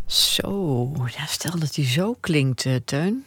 Zo, ja, stel dat hij zo klinkt, Teun.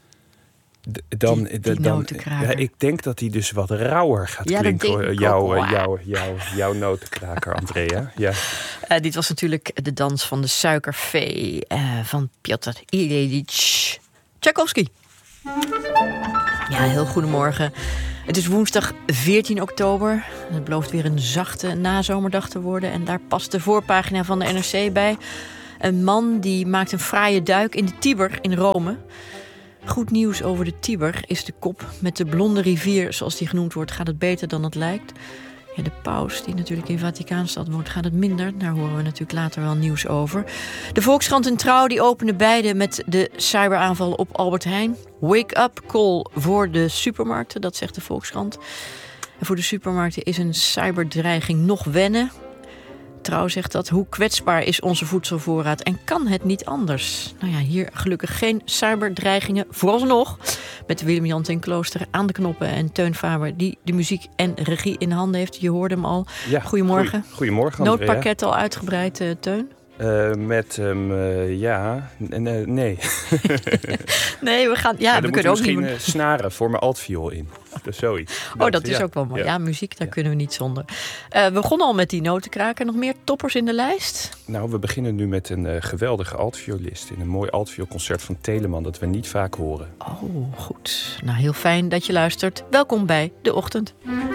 Die notenkraker. Ja, ik denk dat hij dus wat rauwer gaat klinken. Jouw notenkraker, Andrea. Ja. Dit was natuurlijk de dans van de suikervee van Piotr Ilyich Tchaikovsky. Ja, heel goedemorgen. Het is woensdag 14 oktober. Het belooft weer een zachte nazomerdag te worden. En daar past de voorpagina van de NRC bij. Een man die maakt een fraaie duik in de Tiber in Rome. Goed nieuws over de Tiber is de kop. Met de blonde rivier, zoals die genoemd wordt, gaat het beter dan het lijkt. Ja, de paus, die natuurlijk in Vaticaanstad woont, gaat het minder. Daar horen we natuurlijk later wel nieuws over. De Volkskrant en Trouw die openen beide met de cyberaanval op Albert Heijn. Wake-up call voor de supermarkten, dat zegt de Volkskrant. En voor de supermarkten is een cyberdreiging nog wennen. Trouw zegt dat. Hoe kwetsbaar is onze voedselvoorraad en kan het niet anders? Nou ja, hier gelukkig geen cyberdreigingen. Vooralsnog met Willem-Jan ten Klooster aan de knoppen en Teun Faber die de muziek en regie in handen heeft. Je hoorde hem al. Ja, goedemorgen. Goedemorgen, Andrea. Noodpakket al uitgebreid, Teun? Nee. Nee, we gaan. Ja, we kunnen ook misschien niet. snaren voor mijn altviool in. Dus zoiets. Dat is ook wel mooi. Ja, muziek, daar kunnen we niet zonder. We begonnen al met die notenkraker. Nog meer toppers in de lijst? Nou, we beginnen nu met een geweldige altviolist in een mooi altvioolconcert van Telemann dat we niet vaak horen. Oh, goed. Nou, heel fijn dat je luistert. Welkom bij De Ochtend.